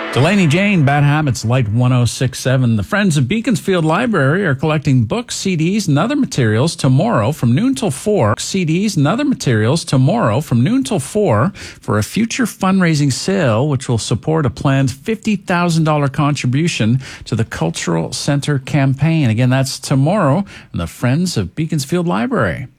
Delaney Jane, Bad Habits, Light 1067. The Friends of Beaconsfield Library are collecting books, CDs, and other materials tomorrow from noon till 4. CDs and other materials tomorrow from noon till 4 for a future fundraising sale, which will support a planned $50,000 contribution to the Cultural Center campaign. Again, that's tomorrow in the Friends of Beaconsfield Library.